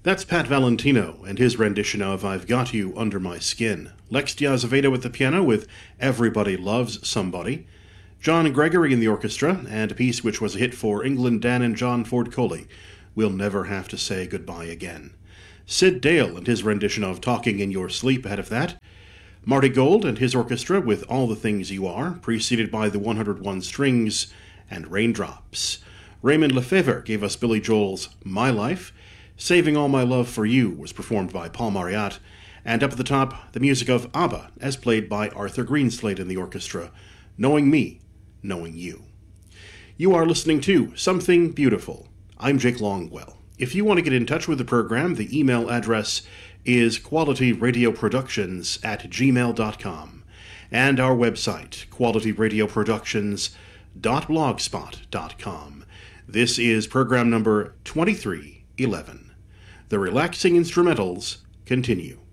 That's Pat Valentino and his rendition of I've Got You Under My Skin. Lex Diazevedo at the piano with Everybody Loves Somebody. John Gregory in the orchestra, and a piece which was a hit for England Dan and John Ford Coley, We'll Never Have to Say Goodbye Again. Sid Dale and his rendition of Talking in Your Sleep ahead of that. Marty Gold and his orchestra with All the Things You Are, preceded by the 101 Strings and Raindrops. Raymond Lefevre gave us Billy Joel's My Life. Saving All My Love for You was performed by Paul Marriott. And up at the top, the music of ABBA, as played by Arthur Greenslade in the orchestra, Knowing Me, Knowing You. You are listening to Something Beautiful. I'm Jake Longwell. If you want to get in touch with the program, the email address is qualityradioproductions@gmail.com, and our website, qualityradioproductions.blogspot.com. This is program number 2311. The relaxing instrumentals continue.